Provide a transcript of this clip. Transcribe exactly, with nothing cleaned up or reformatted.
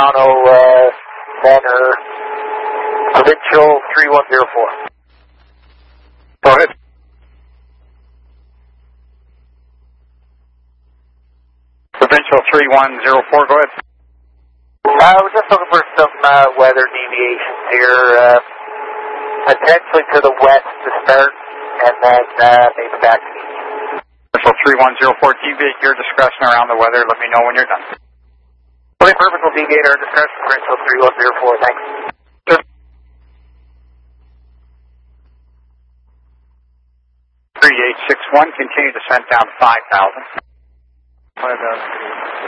Toronto uh, Center, Provincial three one zero four. Go ahead. Provincial three one zero four, go ahead. Uh, we're just looking for some uh, weather deviations here, uh, potentially to the west to start, and then uh, maybe back to the east. Provincial three one zero four, deviate your discretion around the weather. Let me know when you're done. Okay, perfect. We'll deviate our discretion. Provincial three one zero four, thanks. Sure. three eight six one, continue descent down five thousand. five thousand.